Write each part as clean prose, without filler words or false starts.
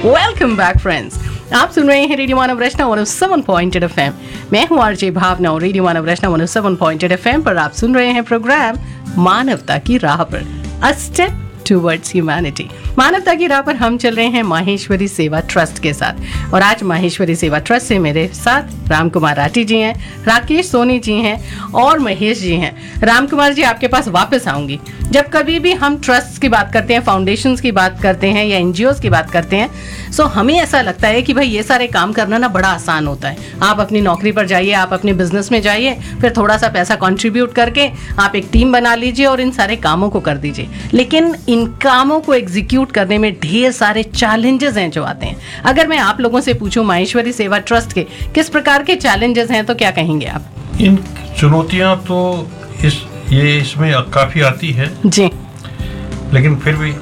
Welcome back friends. आप सुन रहे हैं रेडियो मानव रचना 107.8 FM। मैं हूं आरजे भावना और रेडियो मानव रचना 107.8 FM पर आप सुन रहे हैं प्रोग्राम मानवता की राह पर, अ स्टेप टुवर्ड्स ह्यूमैनिटी। मानवता की राह पर हम चल रहे हैं माहेश्वरी सेवा ट्रस्ट के साथ, और आज माहेश्वरी सेवा ट्रस्ट से मेरे साथ राम कुमार राठी जी हैं, राकेश सोनी जी हैं और महेश जी हैं। राम कुमार जी, आपके पास वापस आऊंगी। जब कभी भी हम ट्रस्ट की बात करते हैं, फाउंडेशंस की बात करते हैं या एनजीओज की बात करते हैं, सो हमें ऐसा लगता है कि भाई ये सारे काम करना ना बड़ा आसान होता है। आप अपनी नौकरी पर जाइए, आप अपने बिजनेस में जाइए, फिर थोड़ा सा पैसा कंट्रीब्यूट करके आप एक टीम बना लीजिए और इन सारे कामों को कर दीजिए। लेकिन इन कामों को एग्जीक्यूट करने में ढेर सारे चैलेंजेस हैं जो आते हैं। अगर मैं आप लोगों से पूछूं माहेश्वरी सेवा ट्रस्ट के किस प्रकार के चैलेंजेस हैं, तो क्या कहेंगे आप? इन चुनौतियां तो इसमें काफ़ी आती है जी, लेकिन फिर भी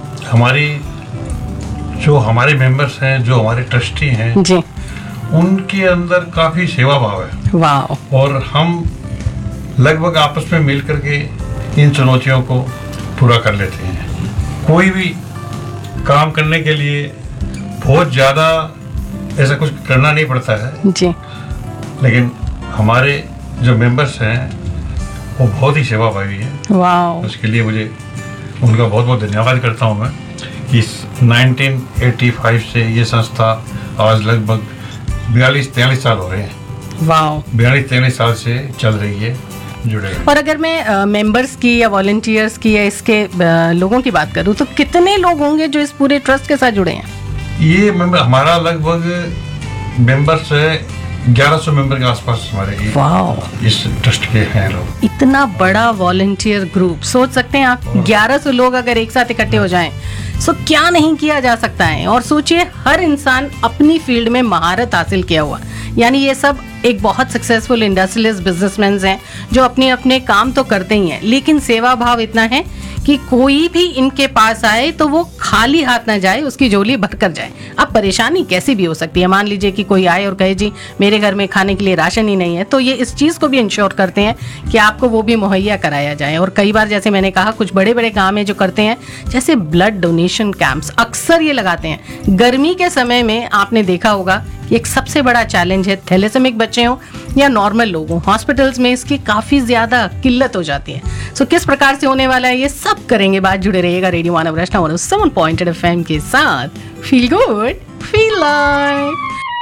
हमारे मेंबर्स हैं, जो हमारे ट्रस्टी हैं जी, उनके अंदर काफ़ी सेवा भाव है। वाह। और हम लगभग आपस में मिल करके इन चुनौतियों को पूरा कर लेते हैं। कोई भी काम करने के लिए बहुत ज़्यादा ऐसा कुछ करना नहीं पड़ता है जी, लेकिन हमारे जो मेंबर्स हैं वो बहुत ही सेवाभावी है। वाह। उसके लिए मुझे उनका बहुत बहुत धन्यवाद करता हूँ मैं कि 1985 से ये संस्था आज लगभग 42-43 साल हो रहे हैं। वाह। 42-43 साल से चल रही है, जुड़े हैं। और अगर मैं मेंबर्स की या वॉलंटियर्स की या इसके लोगों की बात करूँ तो कितने लोग होंगे जो इस पूरे ट्रस्ट के साथ जुड़े हैं? ये मेंबर हमारा लगभग मेंबर्स 1100 मेंबर के आसपास हमारे वाह, इस ट्रस्ट के हैं लोग। इतना बड़ा वॉलंटियर ग्रुप, सोच सकते हैं आप 1100 लोग अगर एक साथ इकट्ठे हो जाएं, सो क्या नहीं किया जा सकता है। और सोचिए, हर इंसान अपनी फील्ड में महारत हासिल किया हुआ, यानी ये सब एक बहुत सक्सेसफुल इंडस्ट्रियलिस्ट बिजनेसमैन हैं जो अपने अपने काम तो करते ही हैं, लेकिन सेवा भाव इतना है कि कोई भी इनके पास आए तो वो खाली हाथ ना जाए, उसकी झोली भर कर जाए। अब परेशानी कैसी भी हो सकती है, मान लीजिए कि कोई आए और कहे जी मेरे घर में खाने के लिए राशन ही नहीं है, तो ये इस चीज़ को भी इंश्योर करते हैं कि आपको वो भी मुहैया कराया जाए। और कई बार जैसे मैंने कहा, कुछ बड़े बड़े काम है जो करते हैं, जैसे ब्लड डोनेशन कैंप्स अक्सर ये लगाते हैं। गर्मी के समय में आपने देखा होगा कि एक सबसे बड़ा चैलेंज है, थैलेसेमिक बच्चे हों या नॉर्मल लोग हों, हॉस्पिटल्स में इसकी काफ़ी ज़्यादा किल्लत हो जाती है। सो किस प्रकार से होने वाला है ये सब करेंगे, बात जुड़े रहिएगा रेडियो मानव रचना 107.8 FM के साथ। Feel good, feel like.